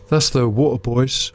That's the Waterboys.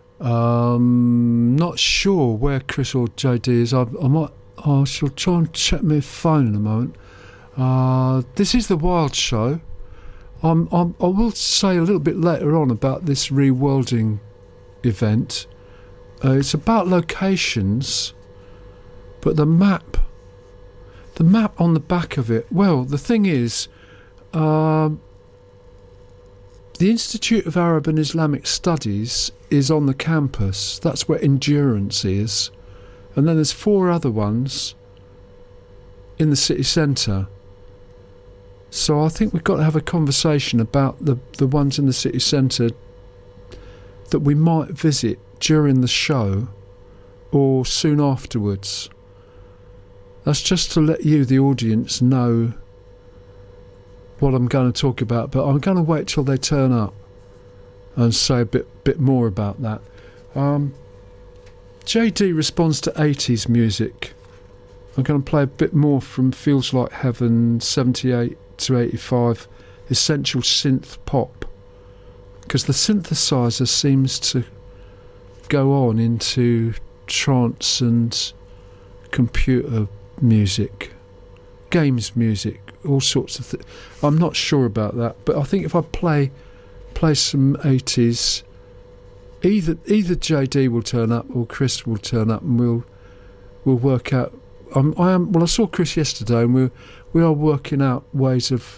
Not sure where Chris or JD is. I shall try and check my phone in a moment. This is the Wild Show. I will say a little bit later on about this reworlding event. It's about locations, but the map on the back of it. Well, the thing is, the Institute of Arab and Islamic Studies is on the campus. That's where Endurance is. And then there's 4 other ones in the city centre. So I think we've got to have a conversation about the ones in the city centre that we might visit during the show or soon afterwards. That's just to let you, the audience, know what I'm going to talk about, but I'm going to wait till they turn up and say a bit more about that. JD responds to 80s music. I'm going to play a bit more from Feels Like Heaven, 78 to 85, essential synth pop, because the synthesizer seems to go on into trance and computer music, games music, all sorts of things. I'm not sure about that, but I think if I play some 80s, either JD will turn up or Chris will turn up, and we'll work out. I saw Chris yesterday, and we are working out ways of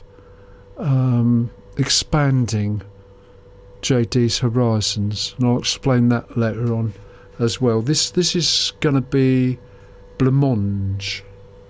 expanding JD's horizons, and I'll explain that later on as well. This is going to be Blancmange.